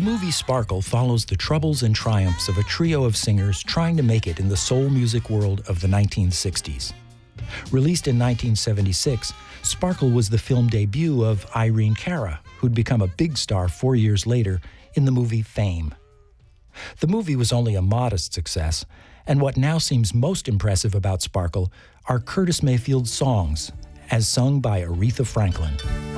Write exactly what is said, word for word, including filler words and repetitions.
movie Sparkle follows the troubles and triumphs of a trio of singers trying to make it in the soul music world of the nineteen sixties. Released in nineteen seventy-six, Sparkle was the film debut of Irene Cara, who'd become a big star four years later in the movie Fame. The movie was only a modest success, and what now seems most impressive about Sparkle are Curtis Mayfield's songs, as sung by Aretha Franklin.